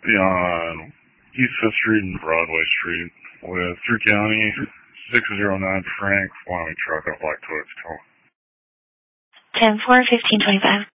on East 5th Street and Broadway Street with through County 609 Frank, Wyoming truck up like Toyota Tacoma. 10-4, 1525.